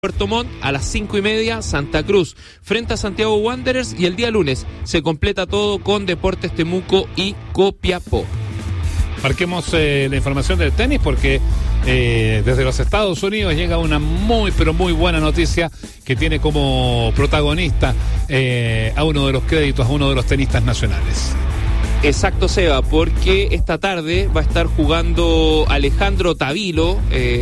Puerto Montt a las 5:30, Santa Cruz frente a Santiago Wanderers, y el día lunes se completa todo con Deportes Temuco y Copiapó. Marquemos la información del tenis porque desde los Estados Unidos llega una muy pero muy buena noticia que tiene como protagonista a uno de los créditos, a uno de los tenistas nacionales. Exacto, Seba, porque esta tarde va a estar jugando Alejandro Tavilo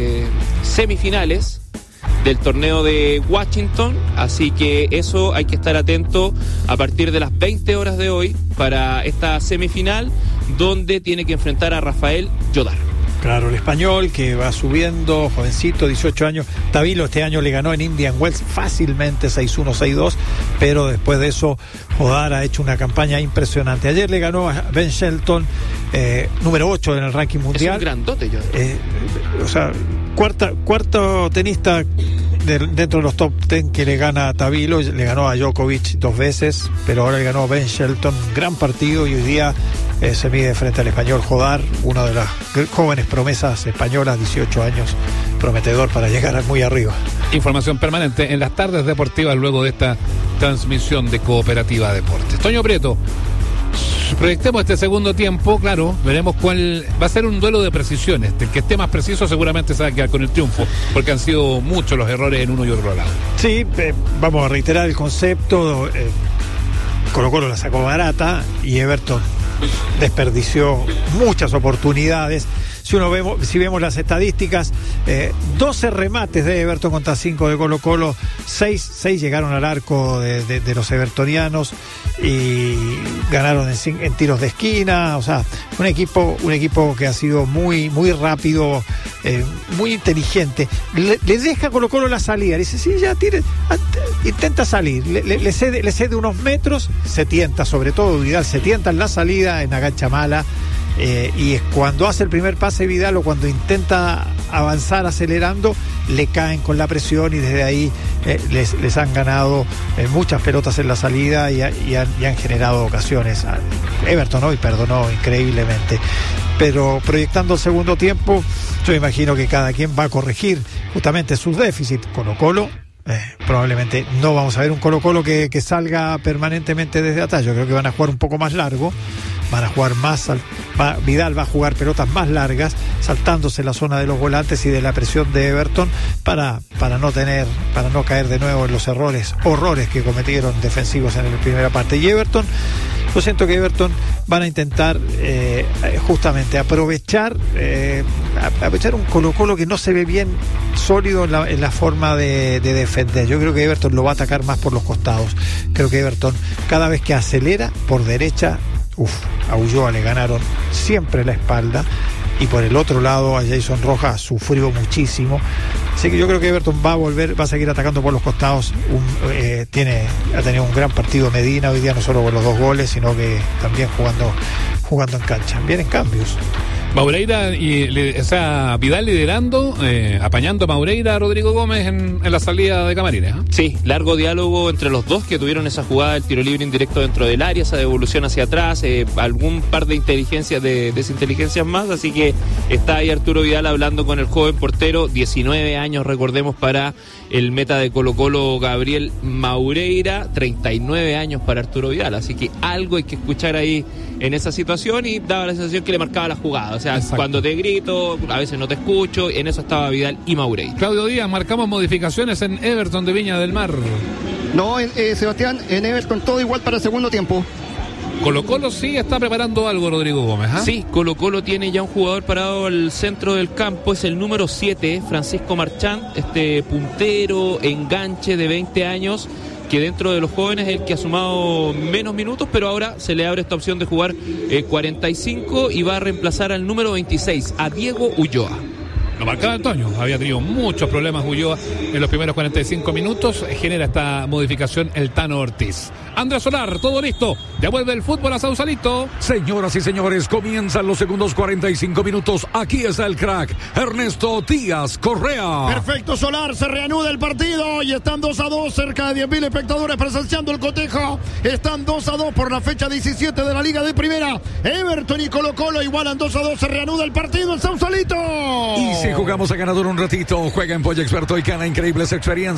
semifinales del torneo de Washington, así que eso hay que estar atento a partir de las 20 horas de hoy para esta semifinal, donde tiene que enfrentar a Rafael Jodar. Claro, el español que va subiendo, jovencito, 18 años. Tavilo este año le ganó en Indian Wells fácilmente 6-1, 6-2, pero después de eso Jodar ha hecho una campaña impresionante. Ayer le ganó a Ben Shelton, número 8 en el ranking mundial. Es un grandote, Jodar. Cuarto tenista dentro de los top 10 que le gana a Tavilo. Le ganó a Djokovic 2 veces, pero ahora le ganó a Ben Shelton, gran partido, y hoy día se mide frente al español Jodar, una de las jóvenes promesas españolas, 18 años, prometedor para llegar muy arriba. Información permanente en las tardes deportivas luego de esta transmisión de Cooperativa Deportes. Toño Prieto, proyectemos este segundo tiempo, claro, veremos cuál va a ser un duelo de precisiones. El que esté más preciso seguramente se va a quedar con el triunfo, porque han sido muchos los errores en uno y otro lado. Sí, vamos a reiterar el concepto. Colo-Colo la sacó barata y Everton desperdició muchas oportunidades. Si vemos las estadísticas, 12 remates de Everton contra 5 de Colo-Colo, 6 llegaron al arco de los evertonianos y ganaron en tiros de esquina. O sea, un equipo que ha sido muy, muy rápido, muy inteligente. Le deja a Colo-Colo la salida, le dice, sí, ya tire, intenta salir, le cede unos metros, se tienta, sobre todo Vidal se tienta en la salida, en agacha mala. Y es cuando hace el primer pase Vidal o cuando intenta avanzar acelerando, le caen con la presión y desde ahí les han ganado muchas pelotas en la salida y han generado ocasiones. Everton hoy perdonó increíblemente, pero proyectando el segundo tiempo, yo imagino que cada quien va a corregir justamente sus déficits. Colo-Colo, probablemente no vamos a ver un Colo-Colo que salga permanentemente desde atrás. Yo creo que van a jugar un poco más largo, van a jugar más, Vidal va a jugar pelotas más largas, saltándose la zona de los volantes y de la presión de Everton para no caer de nuevo en los horrores que cometieron defensivos en la primera parte. Y Everton, yo siento que Everton van a intentar justamente aprovechar un Colo-Colo que no se ve bien sólido en la forma de defender. Yo creo que Everton lo va a atacar más por los costados. Creo que Everton, cada vez que acelera por derecha, a Ulloa le ganaron siempre la espalda, y por el otro lado a Jason Rojas sufrió muchísimo. Así que yo creo que Everton va a seguir atacando por los costados. Ha tenido un gran partido Medina hoy día, no solo con los 2 goles, sino que también jugando en cancha. Vienen cambios. Maureira Vidal liderando, apañando a Maureira, Rodrigo Gómez en la salida de Camarines. Sí, largo diálogo entre los dos que tuvieron esa jugada del tiro libre indirecto dentro del área, esa devolución hacia atrás, algún par de desinteligencias más, así que está ahí Arturo Vidal hablando con el joven portero, 19 años, recordemos, para el meta de Colo-Colo Gabriel Maureira, 39 años para Arturo Vidal, así que algo hay que escuchar ahí en esa situación, y daba la sensación que le marcaba la jugada. O sea, exacto, cuando te grito, a veces no te escucho, en eso estaba Vidal y Maureira. Claudio Díaz, marcamos modificaciones en Everton de Viña del Mar. No, Sebastián, en Everton todo igual para el segundo tiempo. Colo-Colo sí está preparando algo, Rodrigo Gómez. Sí, Colo-Colo tiene ya un jugador parado al centro del campo, es el número 7, Francisco Marchand, este puntero, enganche de 20 años, que dentro de los jóvenes es el que ha sumado menos minutos, pero ahora se le abre esta opción de jugar 45 y va a reemplazar al número 26, a Diego Ulloa. Lo marcaba Antonio, había tenido muchos problemas Ulloa en los primeros 45 minutos, genera esta modificación el Tano Ortiz. Andrés Solar, todo listo, ya vuelve el fútbol a Sausalito. Señoras y señores, comienzan los segundos 45 minutos, aquí está el crack, Ernesto Díaz Correa. Perfecto, Solar, se reanuda el partido y están 2-2, cerca de 10.000 espectadores presenciando el cotejo. Están 2-2 por la fecha 17 de la Liga de Primera. Everton y Colo-Colo igualan 2-2, se reanuda el partido en Sausalito. Y se jugamos a ganador un ratito. Juega en Polla Experto y gana increíbles experiencias.